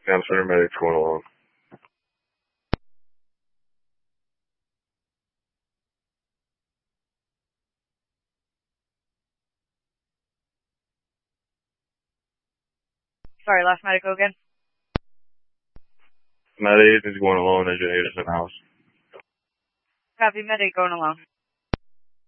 Yeah, I'm center medic's going along. Sorry, last medic, go again. Med 8 is going along, engine 8 is in the house. Copy, medic going along.